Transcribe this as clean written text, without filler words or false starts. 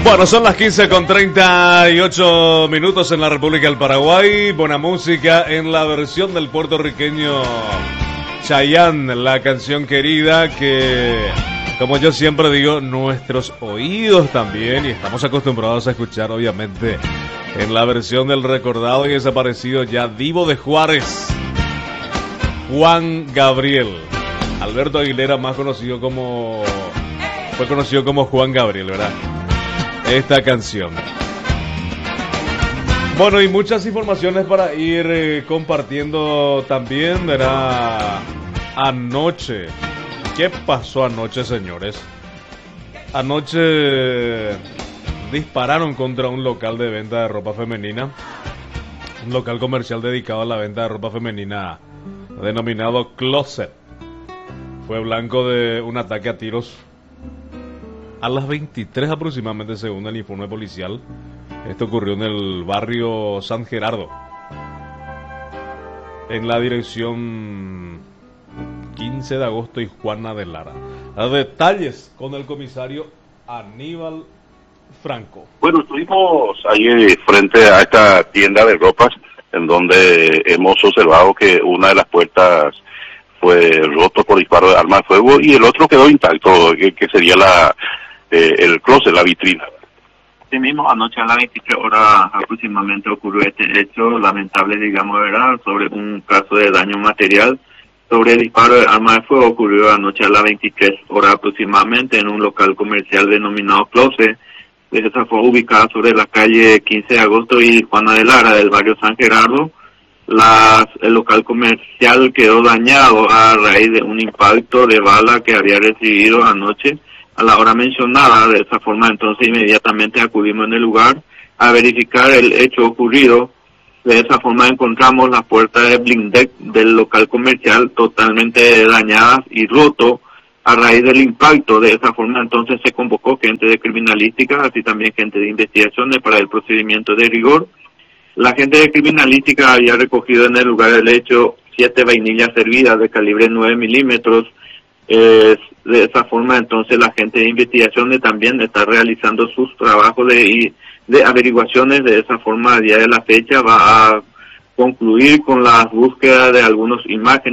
Bueno, son las 15:38 en la República del Paraguay. Buena música en la versión del puertorriqueño Chayanne, la canción querida que, como yo siempre digo, nuestros oídos también, y estamos acostumbrados a escuchar obviamente en la versión del recordado y desaparecido ya divo de Juárez, Juan Gabriel. Alberto Aguilera, más conocido como... fue conocido como Juan Gabriel, ¿verdad? Esta canción. Bueno, y muchas informaciones para ir compartiendo también, ¿verdad? Anoche. ¿Qué pasó anoche, señores? Anoche dispararon contra un local de venta de ropa femenina. Un local comercial dedicado a la venta de ropa femenina denominado Closet. Fue blanco de un ataque a tiros a las 23 aproximadamente, según el informe policial. Esto ocurrió en el barrio San Gerardo, en la dirección 15 de agosto y Juana de Lara. Los detalles con el comisario Aníbal Franco. Bueno, estuvimos ahí frente a esta tienda de ropas, en donde hemos observado que una de las puertas fue roto por disparo de arma de fuego y el otro quedó intacto, que sería el closet, la vitrina. Sí mismo, anoche a las 23 horas aproximadamente ocurrió este hecho lamentable, digamos, ¿verdad?, sobre un caso de daño material. Sobre el disparo de arma de fuego ocurrió anoche a las 23 horas aproximadamente en un local comercial denominado Closet. Esa fue ubicada sobre la calle 15 de agosto y Juana de Lara del barrio San Gerardo. El local comercial quedó dañado a raíz de un impacto de bala que había recibido anoche a la hora mencionada. De esa forma, entonces, inmediatamente acudimos en el lugar a verificar el hecho ocurrido. De esa forma encontramos la puerta de blindex del local comercial totalmente dañadas y roto a raíz del impacto. De esa forma, entonces, se convocó gente de criminalística, así también gente de investigaciones para el procedimiento de rigor. La gente de criminalística había recogido en el lugar del hecho 7 vainillas servidas de calibre 9 milímetros. De esa forma, entonces, la gente de investigaciones también está realizando sus trabajos de averiguaciones. De esa forma, a día de la fecha, va a concluir con las búsquedas de algunas imágenes